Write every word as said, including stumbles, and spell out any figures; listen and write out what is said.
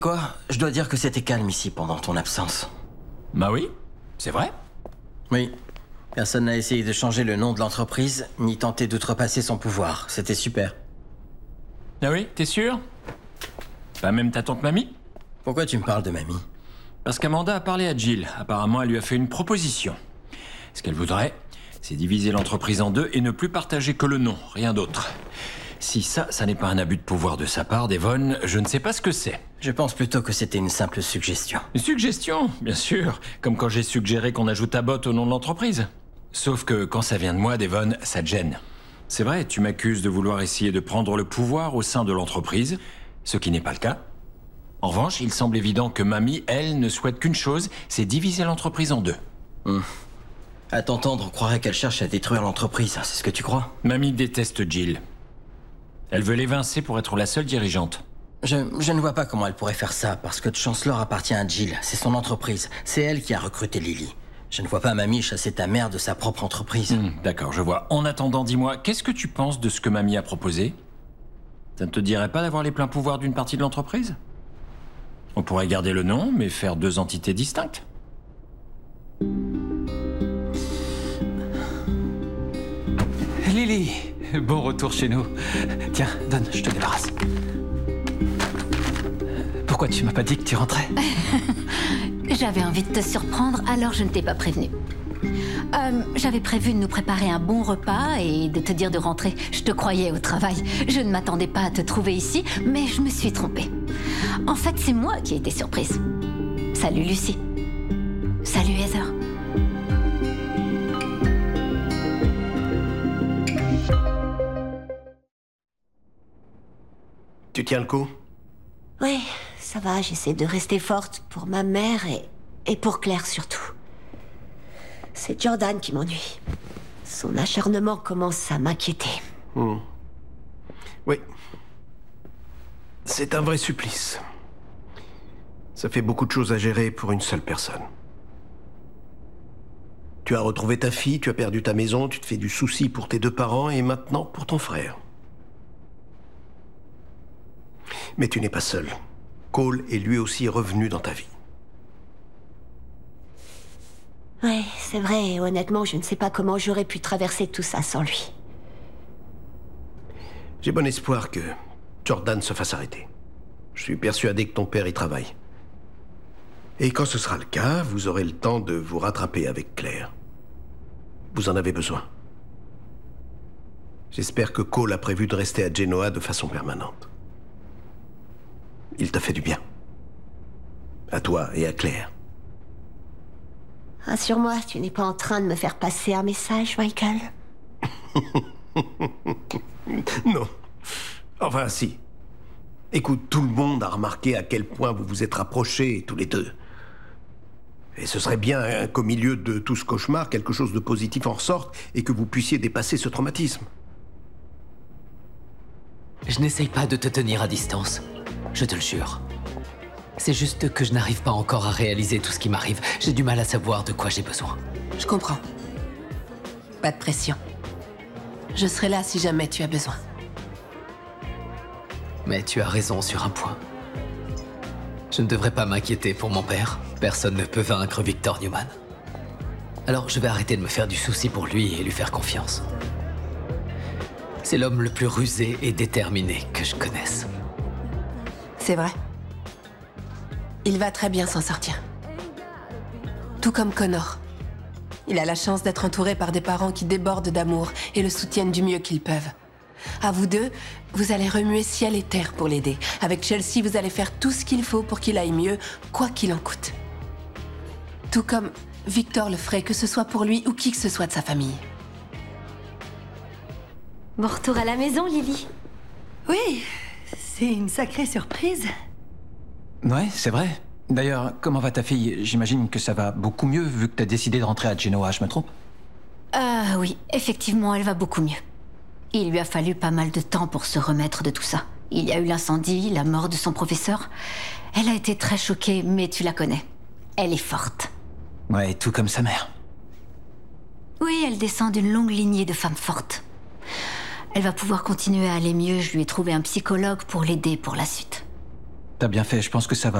Quoi? Je dois dire que c'était calme ici pendant ton absence. Bah oui, c'est vrai. Oui. Personne n'a essayé de changer le nom de l'entreprise, ni tenté d'outrepasser son pouvoir. C'était super. Ah oui, t'es sûr? Pas même ta tante Mamie? Pourquoi tu me parles de mamie? Parce qu'Amanda a parlé à Jill. Apparemment, elle lui a fait une proposition. Ce qu'elle voudrait, c'est diviser l'entreprise en deux et ne plus partager que le nom, rien d'autre. Si ça, ça n'est pas un abus de pouvoir de sa part, Devon, je ne sais pas ce que c'est. Je pense plutôt que c'était une simple suggestion. Une suggestion, bien sûr. Comme quand j'ai suggéré qu'on ajoute Abbott au nom de l'entreprise. Sauf que quand ça vient de moi, Devon, ça te gêne. C'est vrai, tu m'accuses de vouloir essayer de prendre le pouvoir au sein de l'entreprise, ce qui n'est pas le cas. En revanche, il semble évident que Mamie, elle, ne souhaite qu'une chose, c'est diviser l'entreprise en deux. Hum. À t'entendre, on croirait qu'elle cherche à détruire l'entreprise, c'est ce que tu crois? Mamie déteste Jill. Elle veut l'évincer pour être la seule dirigeante. Je, je ne vois pas comment elle pourrait faire ça, parce que Chancellor appartient à Jill, c'est son entreprise. C'est elle qui a recruté Lily. Je ne vois pas Mamie chasser ta mère de sa propre entreprise. Mmh, d'accord, je vois. En attendant, dis-moi, qu'est-ce que tu penses de ce que Mamie a proposé? Ça ne te dirait pas d'avoir les pleins pouvoirs d'une partie de l'entreprise? On pourrait garder le nom, mais faire deux entités distinctes. Lily, bon retour chez nous. Tiens, donne, je te débarrasse. Pourquoi tu m'as pas dit que tu rentrais? J'avais envie de te surprendre, alors je ne t'ai pas prévenu. Euh, j'avais prévu de nous préparer un bon repas et de te dire de rentrer. Je te croyais au travail. Je ne m'attendais pas à te trouver ici, mais je me suis trompée. En fait, c'est moi qui ai été surprise. Salut Lucie. Salut Heather. Tu tiens le coup? Oui, ça va, j'essaie de rester forte pour ma mère et, et pour Claire surtout. C'est Jordan qui m'ennuie. Son acharnement commence à m'inquiéter. Mmh. Oui. C'est un vrai supplice. Ça fait beaucoup de choses à gérer pour une seule personne. Tu as retrouvé ta fille, tu as perdu ta maison, tu te fais du souci pour tes deux parents et maintenant pour ton frère. Mais tu n'es pas seul. Cole est lui aussi revenu dans ta vie. Ouais, c'est vrai, et honnêtement, je ne sais pas comment j'aurais pu traverser tout ça sans lui. J'ai bon espoir que Jordan se fasse arrêter. Je suis persuadé que ton père y travaille. Et quand ce sera le cas, vous aurez le temps de vous rattraper avec Claire. Vous en avez besoin. J'espère que Cole a prévu de rester à Genoa de façon permanente. Il t'a fait du bien. À toi et à Claire. Rassure-moi, tu n'es pas en train de me faire passer un message, Michael? Non. Enfin, si. Écoute, tout le monde a remarqué à quel point vous vous êtes rapprochés, tous les deux. Et ce serait bien hein, qu'au milieu de tout ce cauchemar, quelque chose de positif en ressorte et que vous puissiez dépasser ce traumatisme. Je n'essaye pas de te tenir à distance. Je te le jure. C'est juste que je n'arrive pas encore à réaliser tout ce qui m'arrive. J'ai du mal à savoir de quoi j'ai besoin. Je comprends. Pas de pression. Je serai là si jamais tu as besoin. Mais tu as raison sur un point. Je ne devrais pas m'inquiéter pour mon père. Personne ne peut vaincre Victor Newman. Alors je vais arrêter de me faire du souci pour lui et lui faire confiance. C'est l'homme le plus rusé et déterminé que je connaisse. C'est vrai. Il va très bien s'en sortir. Tout comme Connor. Il a la chance d'être entouré par des parents qui débordent d'amour et le soutiennent du mieux qu'ils peuvent. À vous deux, vous allez remuer ciel et terre pour l'aider. Avec Chelsea, vous allez faire tout ce qu'il faut pour qu'il aille mieux, quoi qu'il en coûte. Tout comme Victor le ferait, que ce soit pour lui ou qui que ce soit de sa famille. Bon retour à la maison, Lily. Oui, c'est une sacrée surprise. Ouais, c'est vrai. D'ailleurs, comment va ta fille? J'imagine que ça va beaucoup mieux vu que t'as décidé de rentrer à Genoa, je me trompe? Ah oui, effectivement, elle va beaucoup mieux. Il lui a fallu pas mal de temps pour se remettre de tout ça. Il y a eu l'incendie, la mort de son professeur. Elle a été très choquée, mais tu la connais. Elle est forte. Ouais, tout comme sa mère. Oui, elle descend d'une longue lignée de femmes fortes. Elle va pouvoir continuer à aller mieux. Je lui ai trouvé un psychologue pour l'aider pour la suite. T'as bien fait, je pense que ça va